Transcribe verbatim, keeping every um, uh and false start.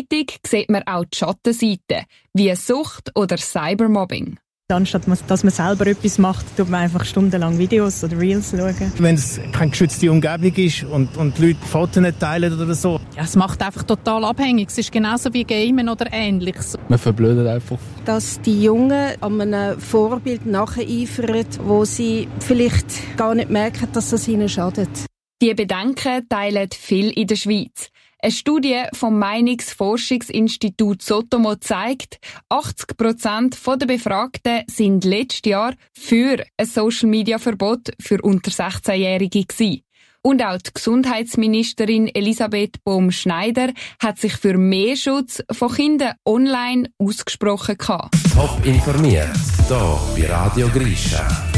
Gleichzeitig sieht man auch die Schattenseiten, wie Sucht oder Cybermobbing. Anstatt dass man selber etwas macht, tut man einfach stundenlang Videos oder Reels schauen. Wenn es keine geschützte Umgebung ist und, und die Leute Fotos nicht teilen oder so. Ja, es macht einfach total abhängig. Es ist genauso wie Gamen oder Ähnliches. Man verblödet einfach. Dass die Jungen an einem Vorbild nacheifern, wo sie vielleicht gar nicht merken, dass das ihnen schadet. Die Bedenken teilen viel in der Schweiz. Eine Studie vom Meinungsforschungsinstitut Sotomo zeigt, achtzig Prozent der Befragten sind letztes Jahr für ein Social-Media-Verbot für unter sechzehnjährige gewesen. Und auch die Gesundheitsministerin Elisabeth Bohm-Schneider hat sich für mehr Schutz von Kindern online ausgesprochen. Top informiert, hier bei Radio Grisha.